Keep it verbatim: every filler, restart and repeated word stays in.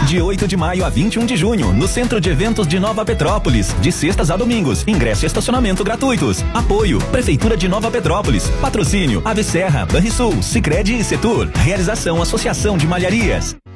De oito de maio a vinte e um de junho, no Centro de Eventos de Nova Petrópolis. De sextas a domingos. Ingresso e estacionamento gratuitos. Apoio: Prefeitura de Nova Petrópolis. Patrocínio: Ave Serra, Banrisul, Sicredi e Setur. Realização: Associação de Malharias.